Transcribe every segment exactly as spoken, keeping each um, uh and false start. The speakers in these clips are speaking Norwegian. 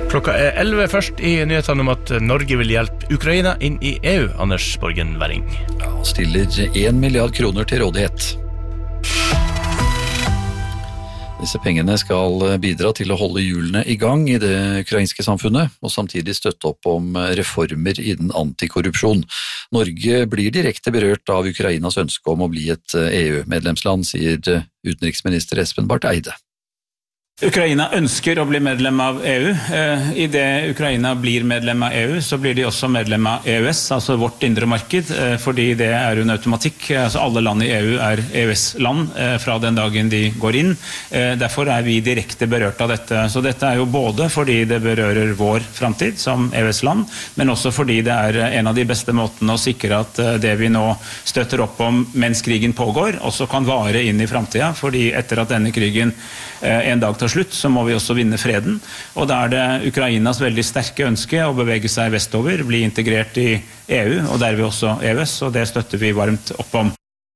Klokka er elleve først i nyhetene om at Norge vil hjelpe Ukraina inn i E U, Anders Borgen Werring. Ja, stiller en milliard kroner til rådighet. Disse pengene skal bidra til å holde hjulene i gang i det ukrainske samfunnet, og samtidig støtte opp om reformer innen antikorrupsjon. Norge blir direkte berørt av Ukrainas ønske om å bli et E U-medlemsland, sier utenriksminister Espen Barth Eide. Ukraina ønsker å bli medlem av E U. I det Ukraina blir medlem av E U, så blir de også medlem av E U S, altså vårt indre marked, fordi det er en automatikk. Altså alle land i E U er E U S-land fra den dagen de går inn. Derfor er vi direkte berørt av dette. Så dette er jo både fordi det berører vår framtid som E U S-land, men også fordi det er en av de beste måtene å sikre at det vi nå støtter opp om mens krigen pågår, også kan vare inn i framtida, fordi etter at denne krigen en dag tar slutt, så må vi også vinne freden. Og da er det Ukrainas veldig sterke ønske å bevege seg vestover, bli integrert i E U, og derved også E U S, og det støtter vi varmt opp om.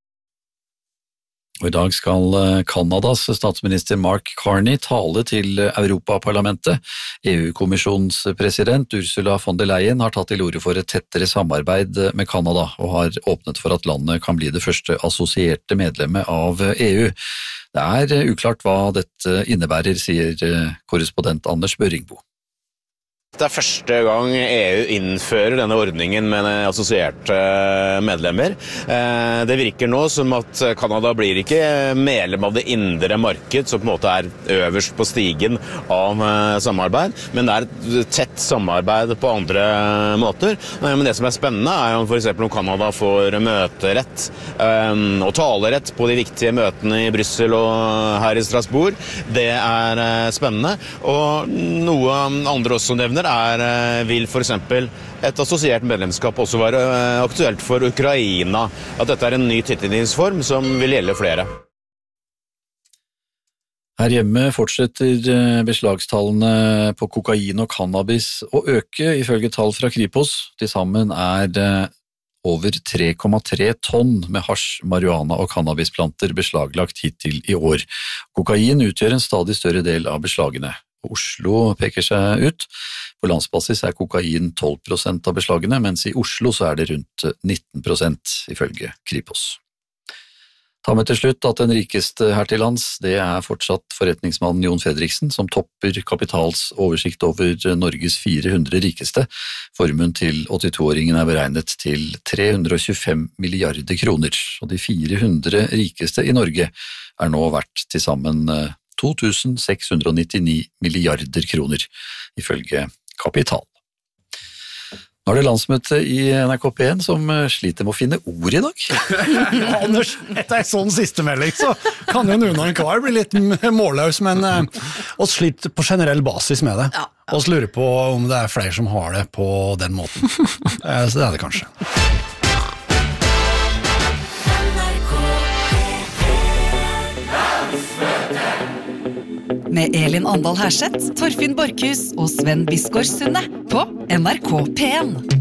Og i dag skal Kanadas statsminister Mark Carney tale til Europaparlamentet. E U-kommisjonens president Ursula von der Leyen har tatt til orde for et tettere samarbeid med Kanada, og har åpnet for at landet kan bli det første assosierte medlemmet av E U. Det er uklart hva dette innebærer, sier korrespondent Anders Børingbo. Det er første gang E U innfører denne ordningen med assosierte medlemmer. Det virker nå som at Kanada blir ikke medlem av det indre marked, som på en måte er øverst på stigen av samarbeid, men det er et tett samarbeid på andre måter. Men det som er spennende er jo for eksempel om Kanada får møterett og talerett på de viktige møtene i Brussel og her i Strasbourg. Det er spennende, og noe andre også nevner er, vil for eksempel et assosiert medlemskap også være aktuelt for Ukraina, at dette er en ny tildelingsform som vil gjelde flere. Her hjemme fortsetter beslagstallene på kokain og cannabis å øke, ifølge tall fra Kripos. Til sammen er det over tre komma tre tonn med hasj, marihuana og cannabisplanter beslaglagt hittil i år. Kokain utgjør en stadig større del av beslagene. Oslo peker seg ut. På landsbasis er kokain tolv prosent av beslagene, mens i Oslo så er det rundt nitten prosent, ifølge Kripos. Ta med til slutt at den rikeste her til lands, det er fortsatt forretningsmannen Jon Fredriksen, som topper Kapitals oversikt over Norges fire hundre rikeste. Formuen til åttito-åringen er beregnet til tre hundre og tjuefem milliarder kroner, og de fire hundre rikeste i Norge er nå verdt til sammen to tusen seks hundre og nittini milliarder kroner, ifølge Kapital. Nå er det landsmøte i N R K P en som sliter med å finne ord i dag. Ja, Anders, etter en sånn siste melding, så kan jo noen av en kvar bli litt målløs, men uh, oss sliter på generell basis med det. Ja, ja. Oss lurer på om det er flere som har det på den måten. uh, så det er det kanskje. Med Elin Andal Herseth, Torfinn Borkhus og Sven Biskår Sunde på N R K P en.